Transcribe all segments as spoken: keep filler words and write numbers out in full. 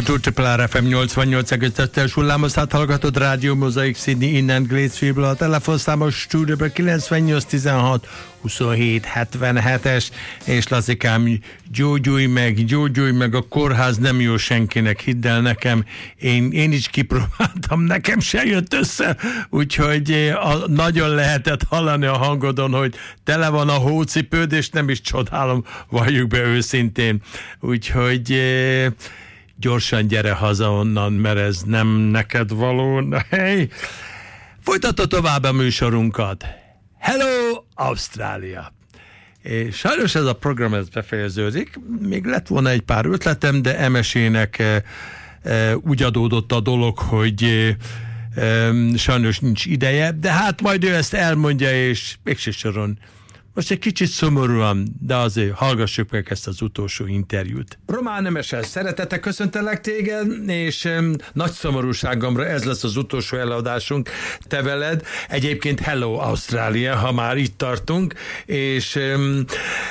hallgató, Triple R ef em nyolcvannyolc egész öt hullámos, hát hallgatod Rádió Mozaik Sydney, innen Glécfieldből, a telefonszámos stúdióban kilencvennyolc tizenhat huszonhét hetvenhetes, és Lazikám, gyógyulj meg, gyógyulj meg, a kórház nem jó senkinek, hidd el nekem, én, én is kipróbáltam, nekem se jött össze, úgyhogy a, nagyon lehetett hallani a hangodon, hogy tele van a hócipőd, és nem is csodálom, valljuk be őszintén, úgyhogy gyorsan gyere haza onnan, mert ez nem neked való. Hey. Folytatva tovább a műsorunkat. Hello, Ausztrália! És sajnos ez a program ez befejeződik. Még lett volna egy pár ötletem, de emesének e, e, úgy adódott a dolog, hogy e, e, sajnos nincs ideje, de hát majd ő ezt elmondja, és végső soron most egy kicsit szomorúan, de azért hallgassuk meg ezt az utolsó interjút. Román Nemesel, szeretettel köszöntelek téged, és um, nagy szomorúságomra ez lesz az utolsó előadásunk te veled. Egyébként hello Ausztrália, ha már itt tartunk, és um,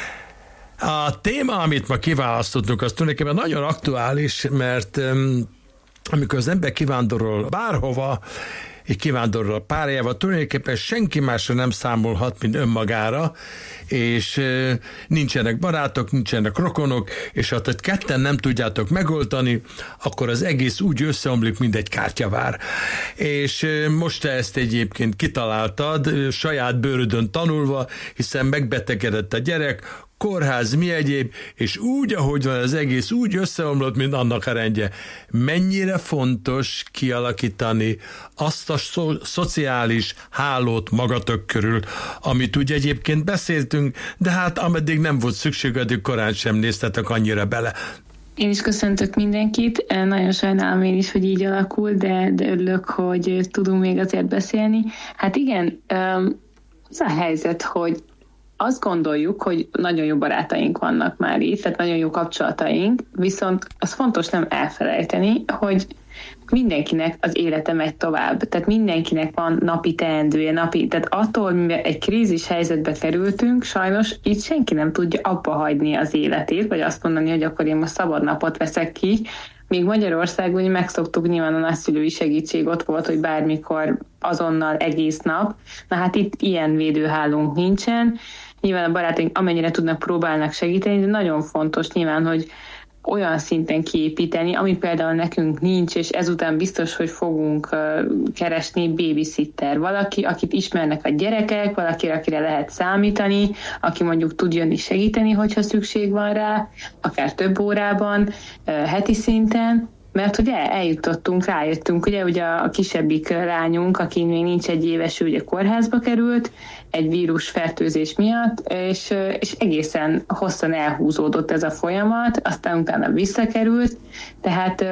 a téma, amit ma kiválasztottunk, az tulajdonképpen nagyon aktuális, mert um, amikor az ember kivándorol bárhova, és kivándorol a párjával, tulajdonképpen senki másra nem számolhat, mint önmagára, és e, nincsenek barátok, nincsenek rokonok, és ha te ketten nem tudjátok megoldani, akkor az egész úgy összeomlik, mint egy kártyavár. És e, most te ezt egyébként kitaláltad, saját bőrödön tanulva, hiszen megbetegedett a gyerek, kórház, mi egyéb, és úgy, ahogy van az egész, úgy összeomlott, mint annak a rendje. Mennyire fontos kialakítani azt a szo- szociális hálót magatok körül, amit úgy egyébként beszéltünk, de hát ameddig nem volt szükség, addig korán sem néztetek annyira bele. Én is köszöntök mindenkit, nagyon sajnálom én is, hogy így alakul, de, de örülök, hogy tudunk még azért beszélni. Hát igen, az a helyzet, hogy azt gondoljuk, hogy nagyon jó barátaink vannak már itt, tehát nagyon jó kapcsolataink, viszont az fontos nem elfelejteni, hogy mindenkinek az élete megy tovább, tehát mindenkinek van napi teendője, napi, tehát attól, mivel egy krízis helyzetbe kerültünk, sajnos itt senki nem tudja abba hagyni az életét, vagy azt mondani, hogy akkor én most szabad napot veszek ki. Még Magyarországon megszoktuk, nyilván a nagyszülői segítség ott volt, hogy bármikor azonnal egész nap. Na hát itt ilyen védőhálónk nincsen. Nyilván a barátaink amennyire tudnak, próbálnak segíteni, de nagyon fontos nyilván, hogy olyan szinten kiépíteni, ami például nekünk nincs, és ezután biztos, hogy fogunk keresni babysitter. Valaki, akit ismernek a gyerekek, valaki, akire lehet számítani, aki mondjuk tud jönni segíteni, hogyha szükség van rá, akár több órában, heti szinten, mert ugye eljutottunk, rájöttünk, ugye, ugye a kisebbik lányunk, aki még nincs egy éves, ő ugye kórházba került, egy vírusfertőzés miatt, és, és egészen hosszan elhúzódott ez a folyamat, aztán utána visszakerült, tehát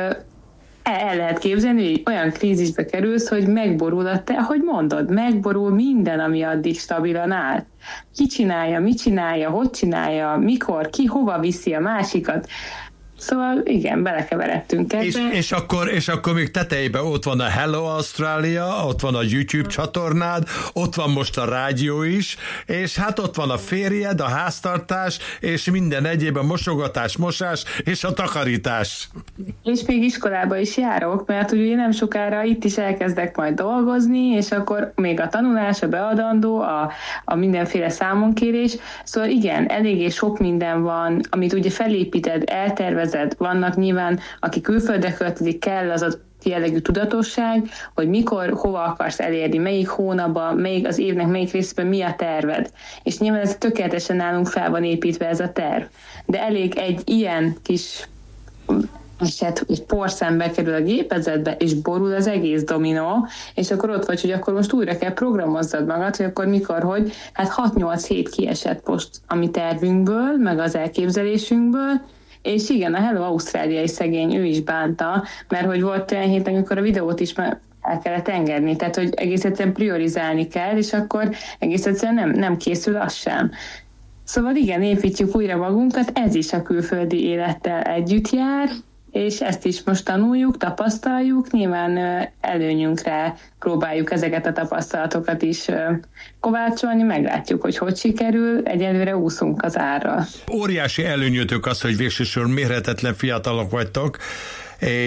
el lehet képzelni, hogy olyan krízisbe kerülsz, hogy megborul a te, ahogy mondod, megborul minden, ami addig stabilan állt. Ki csinálja, mit csinálja, hogy csinálja, mikor, ki hova viszi a másikat. Szóval igen, belekeveredtünk ebbe. És, és, akkor, és akkor még tetejében ott van a Hello Australia, ott van a YouTube csatornád, ott van most a rádió is, és hát ott van a férjed, a háztartás, és minden egyéb, a mosogatás, mosás, és a takarítás. És még iskolába is járok, mert ugye nem sokára itt is elkezdek majd dolgozni, és akkor még a tanulás, a beadandó, a, a mindenféle számonkérés. Szóval igen, eléggé sok minden van, amit ugye felépíted, eltervez. Vannak nyilván, aki külföldre költözik, kell az a jellegű tudatosság, hogy mikor, hova akarsz elérni, melyik hónapban, melyik az évnek melyik részben mi a terved. És nyilván ez tökéletesen nálunk fel van építve ez a terv. De elég egy ilyen kis eset, hogy porszembe kerül a gépezetbe, és borul az egész dominó, és akkor ott vagy, hogy akkor most újra kell programozzad magad, hogy akkor mikor, hogy hát hat-nyolc hét kiesett most a mi tervünkből, meg az elképzelésünkből, és igen, a Hello Ausztráliai szegény, ő is bánta, mert hogy volt olyan hét, amikor a videót is már el kellett engedni, tehát hogy egész egyszerűen priorizálni kell, és akkor egész egyszerűen nem, nem készül az sem. Szóval igen, építjük újra magunkat, ez is a külföldi élettel együtt jár, és ezt is most tanuljuk, tapasztaljuk, nyilván előnyünkre próbáljuk ezeket a tapasztalatokat is kovácsolni, meglátjuk, hogy hogy sikerül, egyelőre úszunk az árral. Óriási előnyötök az, hogy végsősorban mérhetetlen fiatalok vagytok,